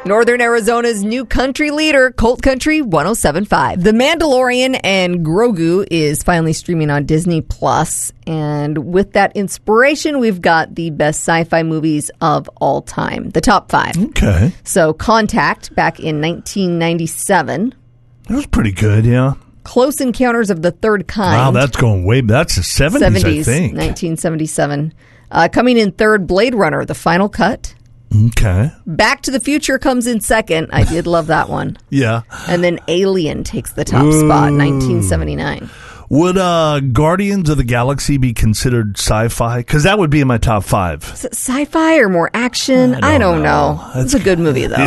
Northern Arizona's new country leader, Colt Country 107.5. The Mandalorian and Grogu is finally streaming on Disney Plus, and with that inspiration, we've got the best sci-fi movies of all time, the top 5. Okay. So Contact back in 1997. That was pretty good, yeah. Close Encounters of the Third Kind. Wow, that's going way. That's the 70s, I think. 1977. Coming in third, Blade Runner, The Final Cut. Okay. Back to the Future comes in second. I did love that one. Yeah. And then Alien takes the top spot, 1979. Would Guardians of the Galaxy be considered sci-fi? Because that would be in my top 5. Is it sci-fi or more action? I don't know. It's a good movie, though.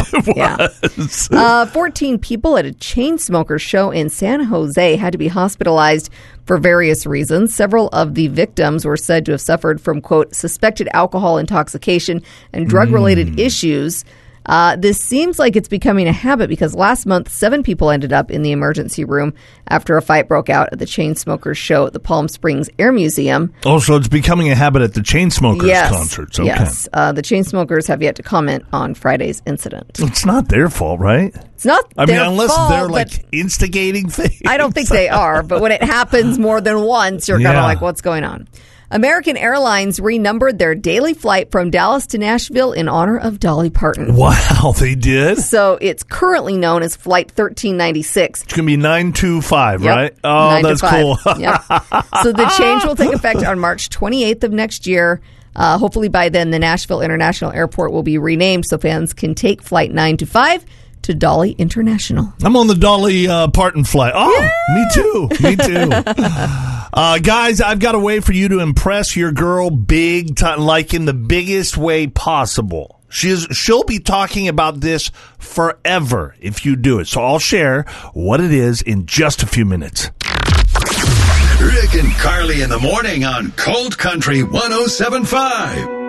Yeah. 14 people at a chain smoker show in San Jose had to be hospitalized for various reasons. Several of the victims were said to have suffered from, quote, suspected alcohol intoxication and drug-related issues. This seems like it's becoming a habit because last month, 7 people ended up in the emergency room after a fight broke out at the Chainsmokers show at the Palm Springs Air Museum. Oh, so it's becoming a habit at the Chainsmokers concerts. Okay. Yes. The Chainsmokers have yet to comment on Friday's incident. It's not their fault, right? It's not their fault. Unless they're like instigating things. I don't think they are, but when it happens more than once, you're kind of like, what's going on? American Airlines renumbered their daily flight from Dallas to Nashville in honor of Dolly Parton. Wow, they did? So it's currently known as Flight 1396. It's going to be 925, right? Oh, that's cool. Yep. So the change will take effect on March 28th of next year. Hopefully by then, the Nashville International Airport will be renamed so fans can take Flight 925 to Dolly International. I'm on the Dolly Parton flight. Oh, me too. Guys, I've got a way for you to impress your girl big time, like in the biggest way possible. She'll be talking about this forever if you do it. So I'll share what it is in just a few minutes. Rick and Carly in the morning on Colt Country 107.5.